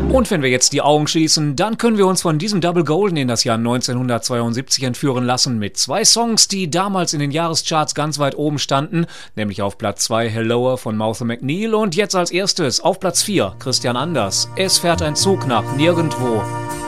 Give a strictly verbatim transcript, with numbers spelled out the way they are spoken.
Und wenn wir jetzt die Augen schließen, dann können wir uns von diesem Double Golden in das Jahr neunzehnhundertzweiundsiebzig entführen lassen mit zwei Songs, die damals in den Jahrescharts ganz weit oben standen, nämlich auf Platz zwei Helloer von Martha McNeil und jetzt als erstes auf Platz vier Christian Anders, Es fährt ein Zug nach Nirgendwo.